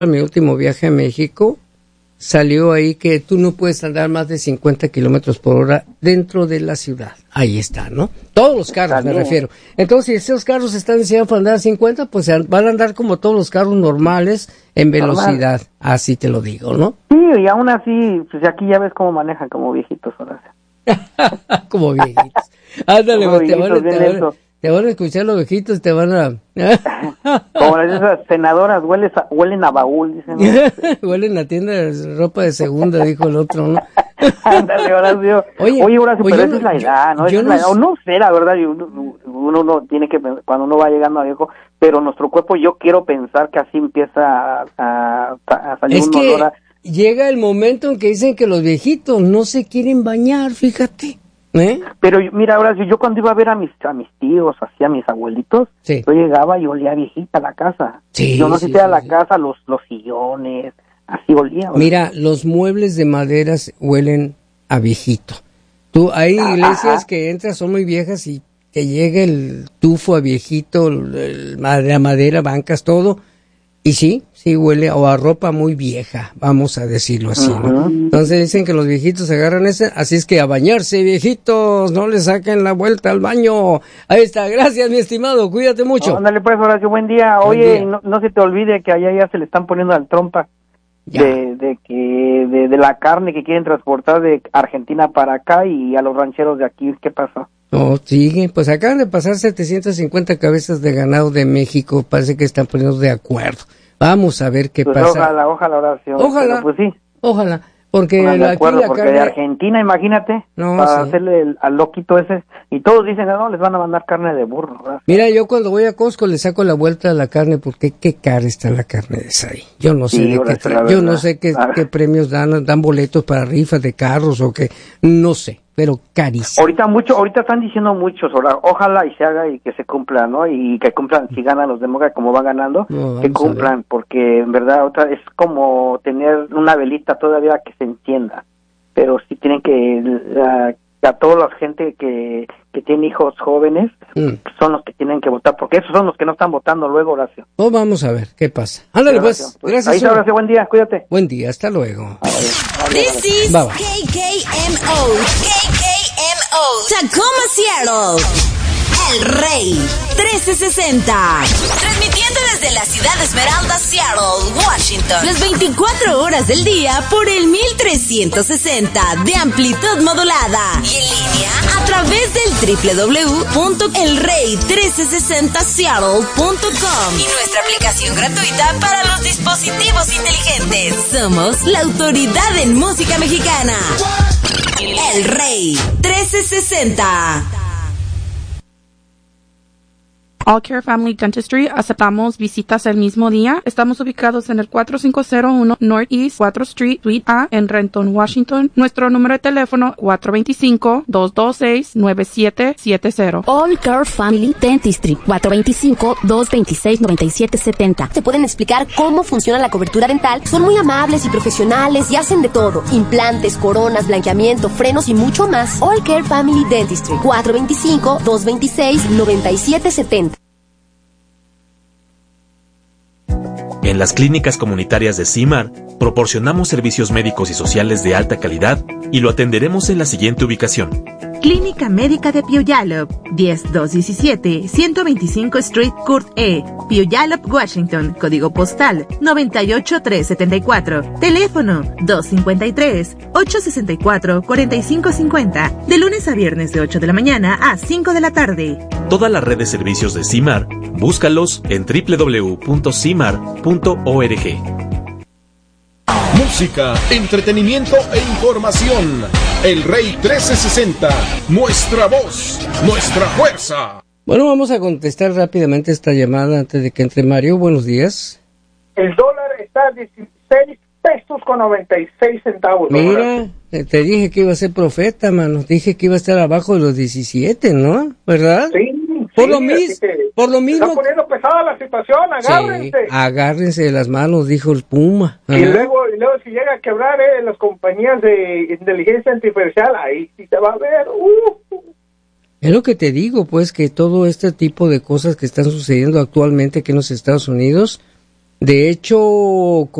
mi último viaje a México, salió ahí que tú no puedes andar más de 50 kilómetros por hora dentro de la ciudad. Ahí está, ¿no? Todos los carros, También. me refiero. Entonces, si esos carros están diseñados para andar a 50, pues van a andar como todos los carros normales en velocidad. Normal. Así te lo digo, ¿no? Sí, y aún así, pues aquí ya ves cómo manejan como viejitos ahora. Como viejitos. Ándale, Como te viejitos, bien lentos. van a escuchar los viejitos, te van a... Como esas senadoras, huelen a baúl, dicen. ¿No? Huelen a tienda de ropa de segunda, dijo el otro, ¿no? Ándale, Horacio. Oye, Horacio, pero esa es la edad, ¿no? Esa es la edad. O no sé, la verdad, uno no tiene que pensar, cuando uno va llegando a viejo, pero nuestro cuerpo, yo quiero pensar que así empieza a salir es un que olor a... llega el momento en que dicen que los viejitos no se quieren bañar, fíjate. Pero mira, Horacio, yo cuando iba a ver a mis tíos, así a mis abuelitos, sí. Yo llegaba y olía viejita la casa. Sí, yo no sé sí, si era sí, la sí. casa, los sillones, así olía. Horacio. Mira, los muebles de maderas huelen a viejito. Hay iglesias que entras, son muy viejas y te llega el tufo a viejito, la madera, bancas, todo. Y sí huele o a ropa muy vieja, vamos a decirlo así, ¿no? Entonces dicen que los viejitos agarran así es que a bañarse, viejitos, no le saquen la vuelta al baño. Ahí está, gracias, mi estimado, cuídate mucho. Ándale pues, Horacio, buen día. Buen Oye, día. No se te olvide que allá ya se le están poniendo al trompa Ya. de la carne que quieren transportar de Argentina para acá y a los rancheros de aquí. ¿Qué pasó? No, sigue, pues acaban de pasar 750 cabezas de ganado de México, parece que están poniendo de acuerdo. Vamos a ver qué Pues pasa. ojalá, Horacio. Ojalá. Pero pues sí. Ojalá, porque De aquí acuerdo, la porque carne... de Argentina, imagínate, No, para sí. hacerle al loquito ese, y todos dicen, no, les van a mandar carne de burro, ¿verdad? Mira, yo cuando voy a Costco le saco la vuelta a la carne porque qué cara está la carne de esa ahí. Yo no sé Sí, de qué Horacio, trae. la Yo verdad. no sé qué Ah. premios dan boletos para rifas de carros o qué, no sé, pero carísimo. Ahorita están diciendo muchos, ojalá y se haga y que se cumpla, ¿no? Y que cumplan, si ganan los demócratas como van ganando, No, que vamos a cumplan, porque en verdad es como tener una velita todavía que se encienda, pero sí tienen que, a toda la gente que tiene hijos jóvenes, son los que tienen que votar, porque esos son los que no están votando luego, Horacio. Pues vamos a ver qué pasa. Ándale Sí, pues, Horacio. gracias. Ahí está, Horacio, buen día, cuídate. Buen día, hasta luego. This is Bye, bye. KKMO. KKMO. Tacoma, Seattle. El Rey 1360. Transmitiendo desde la ciudad de Esmeralda, Seattle, Washington. Las 24 horas del día por el 1360 de amplitud modulada. Y en línea a través del www.elrey1360seattle.com. Y nuestra aplicación gratuita para los dispositivos inteligentes. Somos la autoridad en música mexicana. El Rey 1360. All Care Family Dentistry, aceptamos visitas el mismo día. Estamos ubicados en el 4501 Northeast 4th Street, Suite A, en Renton, Washington. Nuestro número de teléfono 425-226-9770. All Care Family Dentistry, 425-226-9770. Te pueden explicar cómo funciona la cobertura dental. Son muy amables y profesionales y hacen de todo. Implantes, coronas, blanqueamiento, frenos y mucho más. All Care Family Dentistry, 425-226-9770. En las clínicas comunitarias de CIMAR, proporcionamos servicios médicos y sociales de alta calidad y lo atenderemos en la siguiente ubicación. Clínica Médica de Puyallup, 10217 125 Street Court E, Puyallup, Washington, código postal 98374, teléfono 253-864-4550, de lunes a viernes de 8 de la mañana a 5 de la tarde. Toda la red de servicios de CIMAR, búscalos en www.cimar.org. Música, entretenimiento e información. El Rey 1360, nuestra voz, nuestra fuerza. Bueno, vamos a contestar rápidamente esta llamada antes de que entre Mario. Buenos días. El dólar está a 16 pesos con 96 centavos. Mira, te dije que iba a ser profeta, mano. Dije que iba a estar abajo de los 17, ¿no? ¿Verdad? Sí. Por sí, lo mismo. Está poniendo pesada la situación, agárrense. Sí, agárrense de las manos, dijo el Puma. Y luego si llega a quebrar las compañías de inteligencia artificial, ahí sí se va a ver. Es lo que te digo, pues, que todo este tipo de cosas que están sucediendo actualmente aquí en los Estados Unidos, De hecho,